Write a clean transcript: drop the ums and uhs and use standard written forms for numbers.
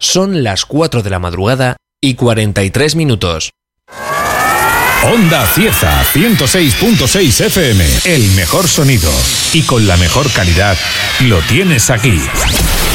Son las 4 de la madrugada y 43 minutos. Onda Cieza 106.6 FM. El mejor sonido y con la mejor calidad lo tienes aquí.